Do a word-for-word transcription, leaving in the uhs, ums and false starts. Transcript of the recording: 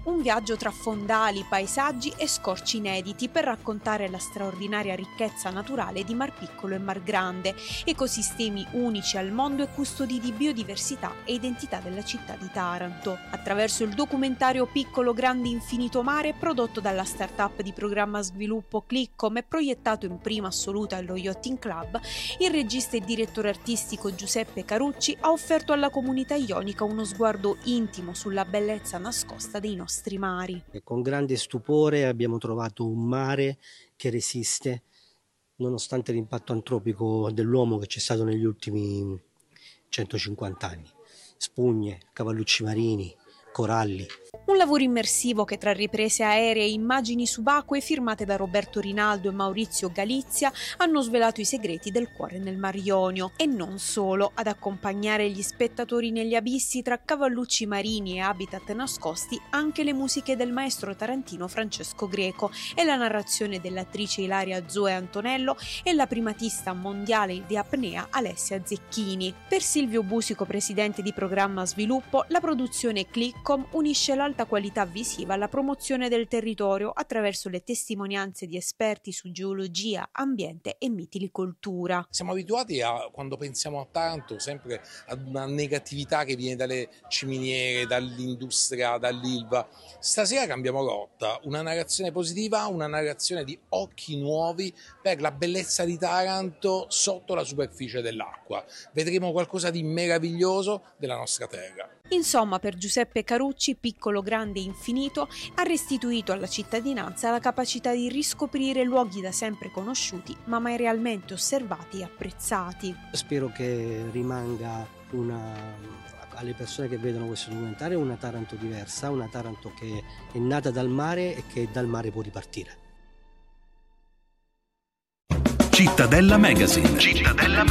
un viaggio tra fondali, paesaggi e scorci inediti per raccontare la straordinaria ricchezza naturale di Mar Piccolo e Mar Grande, ecosistemi unici al mondo e custodi di biodiversità e identità della città di Taranto. Attraverso il documentario Piccolo Grande Infinito Mare, prodotto dalla startup di programma sviluppo Cliccom e proiettato in prima assoluta allo Yachting Club, il regista e direttore artistico Giuseppe Carucci ha offerto alla comunità ionica uno sguardo intimo sulla bellezza nascosta dei nostri mari. E con grande stupore abbiamo trovato un mare che resiste nonostante l'impatto antropico dell'uomo che c'è stato negli ultimi centocinquanta anni. Spugne, cavallucci marini, coralli. Un lavoro immersivo che tra riprese aeree e immagini subacquee firmate da Roberto Rinaldo e Maurizio Galizia hanno svelato i segreti del cuore nel Mar Ionio. E non solo, ad accompagnare gli spettatori negli abissi tra cavallucci marini e habitat nascosti anche le musiche del maestro tarantino Francesco Greco e la narrazione dell'attrice Ilaria Zoe Antonello e la primatista mondiale di apnea Alessia Zecchini. Per Silvio Busico, presidente di programma sviluppo, la produzione Cliccom unisce l'alta qualità visiva alla promozione del territorio attraverso le testimonianze di esperti su geologia, ambiente e mitilicoltura. Siamo abituati a, quando pensiamo a Taranto, sempre ad una negatività che viene dalle ciminiere, dall'industria, dall'Ilva. Stasera cambiamo rotta, una narrazione positiva, una narrazione di occhi nuovi per la bellezza di Taranto sotto la superficie dell'acqua. Vedremo qualcosa di meraviglioso della nostra terra. Insomma, per Giuseppe Carucci, Piccolo Grande Infinito ha restituito alla cittadinanza la capacità di riscoprire luoghi da sempre conosciuti, ma mai realmente osservati e apprezzati. Spero che rimanga una, alle persone che vedono questo documentario una Taranto diversa, una Taranto che è nata dal mare e che dal mare può ripartire. Cittadella Magazine. Cittadella